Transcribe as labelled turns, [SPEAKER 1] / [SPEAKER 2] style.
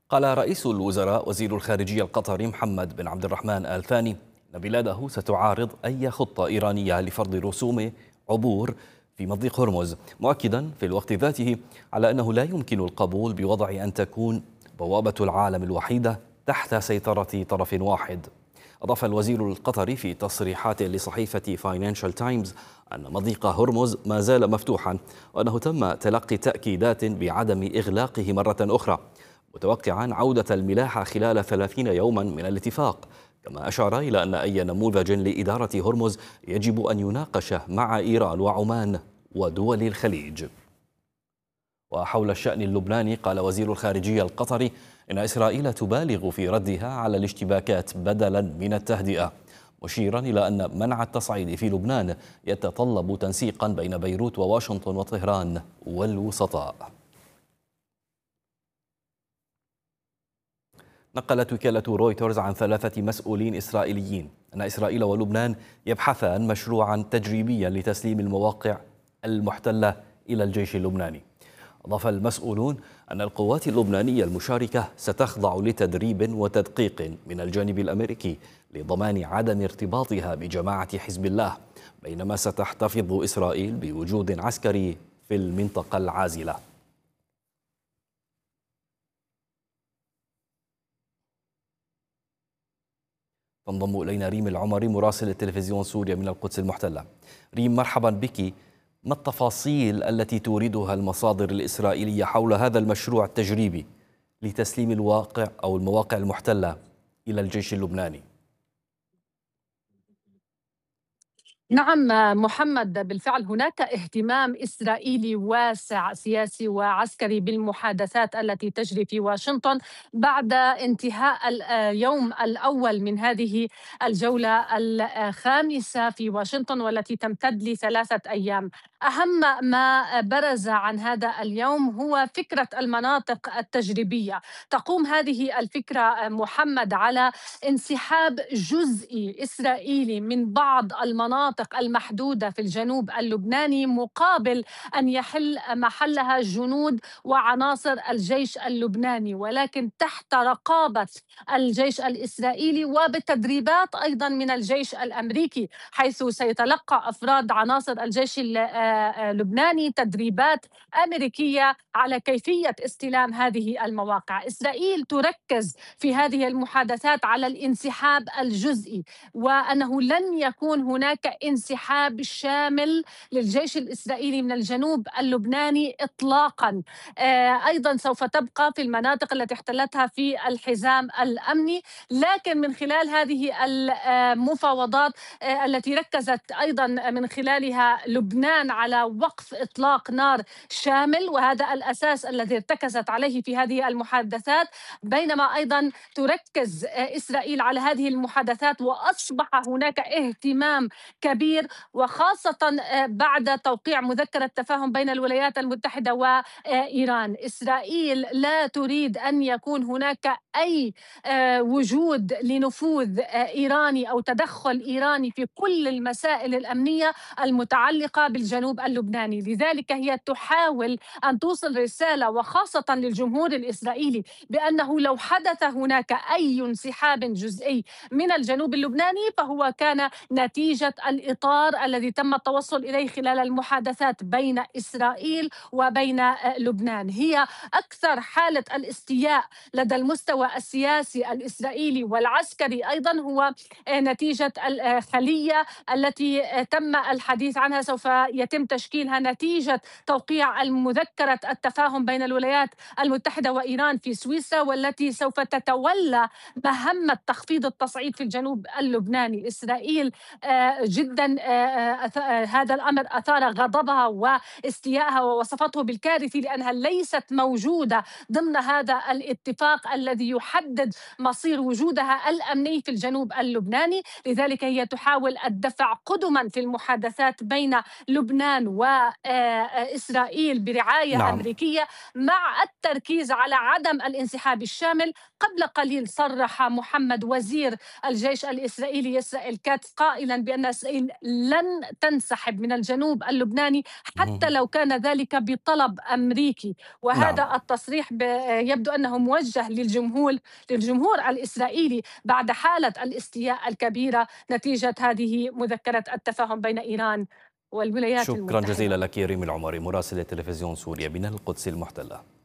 [SPEAKER 1] قال رئيس الوزراء وزير الخارجية القطري محمد بن عبد الرحمن آل ثاني أن بلاده ستعارض أي خطة إيرانية لفرض رسوم عبور في مضيق هرمز، مؤكدا في الوقت ذاته على أنه لا يمكن القبول بوضع أن تكون بوابة العالم الوحيدة تحت سيطرة طرف واحد. أضاف الوزير القطري في تصريحات لصحيفة فاينانشال تايمز أن مضيق هرمز ما زال مفتوحا، وأنه تم تلقي تأكيدات بعدم إغلاقه مرة أخرى، متوقعا عودة الملاحة خلال 30 يوما من الاتفاق. كما أشار إلى أن أي نموذج لإدارة هرمز يجب أن يناقش مع إيران وعمان ودول الخليج. وحول الشأن اللبناني قال وزير الخارجية القطري إن إسرائيل تبالغ في ردها على الاشتباكات بدلا من التهدئة، مشيرا إلى أن منع التصعيد في لبنان يتطلب تنسيقا بين بيروت وواشنطن وطهران والوسطاء. نقلت وكالة رويترز عن 3 مسؤولين إسرائيليين أن إسرائيل ولبنان يبحثان مشروعا تجريبيا لتسليم المواقع المحتلة إلى الجيش اللبناني. أضاف المسؤولون أن القوات اللبنانية المشاركة ستخضع لتدريب وتدقيق من الجانب الأمريكي لضمان عدم ارتباطها بجماعة حزب الله، بينما ستحتفظ إسرائيل بوجود عسكري في المنطقة العازلة. تنضم إلينا ريم العمري مراسل التلفزيون سوريا من القدس المحتلة. ريم، مرحبا بك. ما التفاصيل التي توردها المصادر الإسرائيلية حول هذا المشروع التجريبي لتسليم الواقع أو المواقع المحتلة إلى الجيش اللبناني؟
[SPEAKER 2] نعم محمد، بالفعل هناك اهتمام إسرائيلي واسع سياسي وعسكري بالمحادثات التي تجري في واشنطن بعد انتهاء اليوم الأول من هذه الجولة الخامسة في واشنطن والتي تمتد ل3 أيام. أهم ما برز عن هذا اليوم هو فكرة المناطق التجريبية. تقوم هذه الفكرة محمد على انسحاب جزئي إسرائيلي من بعض المناطق المحدودة في الجنوب اللبناني مقابل أن يحل محلها جنود وعناصر الجيش اللبناني، ولكن تحت رقابة الجيش الإسرائيلي وبتدريبات أيضا من الجيش الأمريكي، حيث سيتلقى أفراد عناصر الجيش اللبناني تدريبات أمريكية على كيفية استلام هذه المواقع. إسرائيل تركز في هذه المحادثات على الانسحاب الجزئي، وأنه لن يكون هناك انسحاب شامل للجيش الإسرائيلي من الجنوب اللبناني إطلاقا. أيضا سوف تبقى في المناطق التي احتلتها في الحزام الأمني، لكن من خلال هذه المفاوضات التي ركزت أيضا من خلالها لبنان على وقف إطلاق نار شامل، وهذا الأساس الذي ارتكزت عليه في هذه المحادثات، بينما أيضا تركز إسرائيل على هذه المحادثات وأصبح هناك اهتمام كبير، وخاصة بعد توقيع مذكرة تفاهم بين الولايات المتحدة وإيران. إسرائيل لا تريد أن يكون هناك أي وجود لنفوذ إيراني أو تدخل إيراني في كل المسائل الأمنية المتعلقة بالجنوب اللبناني. لذلك هي تحاول أن توصل رسالة وخاصة للجمهور الإسرائيلي بأنه لو حدث هناك أي انسحاب جزئي من الجنوب اللبناني فهو كان نتيجة الإطار الذي تم التوصل إليه خلال المحادثات بين إسرائيل وبين لبنان. هي أكثر حالة الاستياء لدى المستوى السياسي الإسرائيلي والعسكري أيضا هو نتيجة الخلية التي تم الحديث عنها سوف يتم تشكيلها نتيجة توقيع المذكرة التفاهم بين الولايات المتحدة وإيران في سويسرا، والتي سوف تتولى مهمة تخفيض التصعيد في الجنوب اللبناني. إسرائيل جدا هذا الأمر أثار غضبها واستيائها ووصفته بالكارثي لأنها ليست موجودة ضمن هذا الاتفاق الذي يحدد مصير وجودها الأمني في الجنوب اللبناني. لذلك هي تحاول الدفع قدما في المحادثات بين لبنان وإسرائيل برعاية
[SPEAKER 1] نعم.
[SPEAKER 2] أمريكية، مع التركيز على عدم الانسحاب الشامل. قبل قليل صرح محمد وزير الجيش الإسرائيلي إسرائيل كاتس قائلا بأن إسرائيل إسرائيل لن تنسحب من الجنوب اللبناني حتى لو كان ذلك بطلب أمريكي.
[SPEAKER 1] نعم.
[SPEAKER 2] وهذا التصريح يبدو أنه موجه للجمهور الإسرائيلي بعد حالة الاستياء الكبيرة نتيجة هذه مذكرة التفاهم بين إيران والولايات
[SPEAKER 1] شكرا جزيلا
[SPEAKER 2] المتحدة.
[SPEAKER 1] لك ريم العمري مراسلة تلفزيون سوريا من القدس المحتلة.